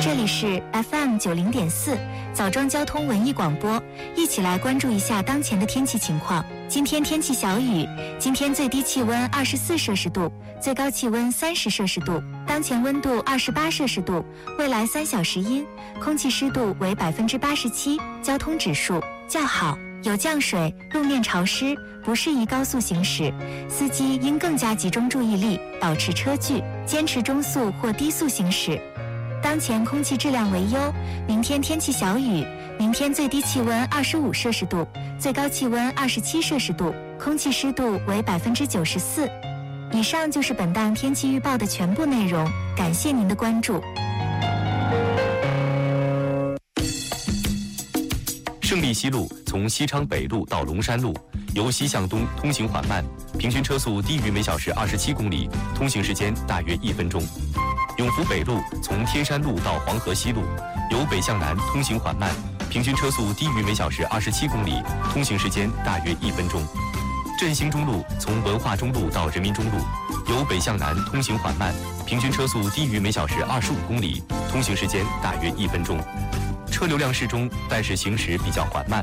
这里是 FM90.4枣庄交通文艺广播，一起来关注一下当前的天气情况。今天天气小雨，今天最低气温24摄氏度，最高气温30摄氏度，当前温度28摄氏度，未来3小时阴，空气湿度为87%，交通指数较好，有降水，路面潮湿，不适宜高速行驶，司机应更加集中注意力，保持车距，坚持中速或低速行驶。当前空气质量为优，明天天气小雨，明天最低气温25摄氏度，最高气温27摄氏度，空气湿度为94%。以上就是本档天气预报的全部内容，感谢您的关注。 胜利西路从西昌北路到龙山路，由西向东通行缓慢，平均车速低于每小时27公里，通行时间大约1分钟。永福北路从天山路到黄河西路，由北向南通行缓慢，平均车速低于每小时27公里，通行时间大约1分钟。振兴中路从文化中路到人民中路，由北向南通行缓慢，平均车速低于每小时25公里，通行时间大约1分钟。车流量适中，但是行驶比较缓慢。